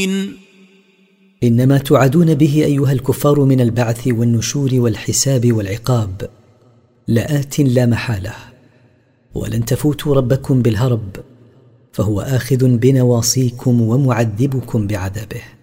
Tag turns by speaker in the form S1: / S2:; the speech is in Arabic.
S1: إنما توعدون به أيها الكفار من البعث والنشور والحساب والعقاب لآت لا محالة، ولن تفوتوا ربكم بالهرب، فهو آخذ بنواصيكم ومعذبكم بعذابه.